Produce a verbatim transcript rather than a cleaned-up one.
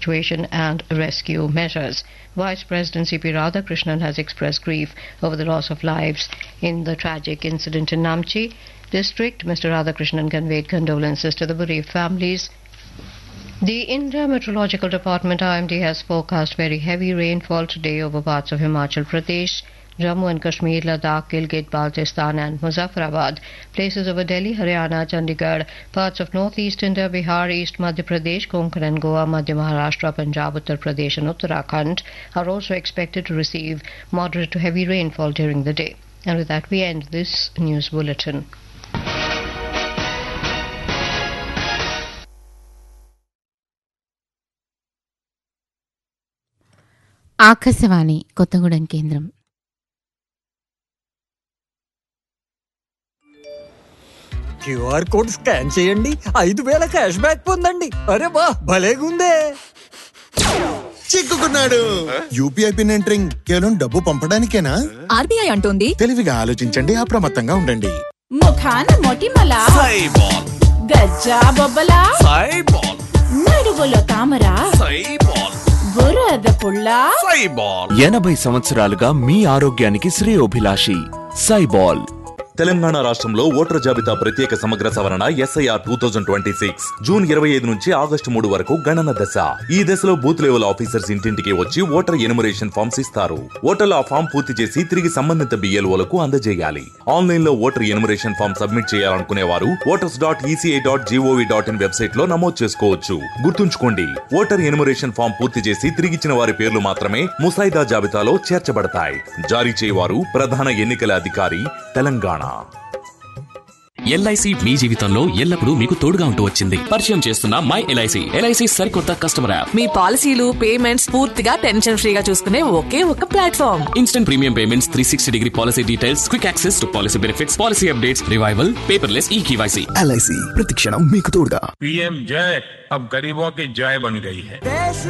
situation and rescue measures. Vice President C P Radhakrishnan has expressed grief over the loss of lives in the tragic incident in Namchi district. Mister Radhakrishnan conveyed condolences to the bereaved families. The India Meteorological Department I M D has forecast very heavy rainfall today over parts of Himachal Pradesh, Jammu and Kashmir, Ladakh, Gilgit, Baltistan and Muzaffarabad, places over Delhi, Haryana, Chandigarh, parts of northeast India, Bihar, East Madhya Pradesh, Konkan and Goa, Madhya Maharashtra, Punjab, Uttar Pradesh and Uttarakhand are also expected to receive moderate to heavy rainfall during the day. And with that we end this news bulletin. Akashvani Kothagudem కేంద్రం. QR code scan చేయండి, ఐదు వేల cash back పొందండి. అరే వా, భలేగుందే. చిక్కుకున్నాడు. UPI pin entering కేవలం డబ్బు పంపడానికేనా? ఆర్బీఐ అంటోంది తెలివిగా ఆలోచించండి, అప్రమత్తంగా ఉండండి. ముఖాన మొటిమల సైబాల్, గజ్జా బొబ్బల సైబాల్, నడువులో తామర సైబాల్, బురద పుల్ల సైబాల్. ఎనభై సంవత్సరాలుగా మీ ఆరోగ్యానికి శ్రేయోభిలాషి సైబాల్. తెలంగాణ రాష్ట్రంలో ఓటర్ జాబితా ప్రత్యేక సమగ్ర సవరణ SIR two thousand twenty six June ఇరవై ఐదు నుంచి ఆగస్టు మూడు వరకు గణన దశ. ఈ దశలో బూత్ లెవెల్ ఆఫీసర్స్ ఇంటింటికి వచ్చి ఓటర్ ఎన్యుమరేషన్ ఫామ్స్ ఇస్తారు. ఓటర్లు ఆ ఫామ్ పూర్తి చేసి తిరిగి సంబంధిత బిఎల్ఓలకు అందజేయాలి. ఆన్లైన్ లో ఓటర్ ఎన్యుమరేషన్ ఫామ్ సబ్మిట్ చేయాలనుకునే వారు voters dot ECI dot GOV dot in website లో నమోదు చేసుకోవచ్చు. గుర్తుంచుకోండి, ఓటర్ ఎన్యుమరేషన్ ఫామ్ పూర్తి చేసి తిరిగిచ్చిన వారి పేర్లు మాత్రమే ముసాయిదా జాబితాలో చేర్చబడతాయి. జారీ చేయవారు ప్రధాన ఎన్నికల అధికారి, తెలంగాణ. ఎల్ఐసి మీ జీవితంలో ఎల్లప్పుడూ మీకు తోడుగా ఉంటూ వచ్చింది. పరిచయం చేస్తున్న మై ఎల్ఐసి. ఎల్ఐసి సరికొత్త కస్టమర్ యాప్. మీ పాలసీలు, పేమెంట్స్ పూర్తిగా టెన్షన్ ఫ్రీగా చూసుకునే ఒకే ఒక platform. Instant premium payments, three sixty degree policy details, quick access to policy benefits, policy updates, revival, paperless ఈ కేవైసీ. ఎల్ఐసి ప్రతిక్షణం మీకు తోడుగా. पीएम जय अब गरीबों की जय बन गई है.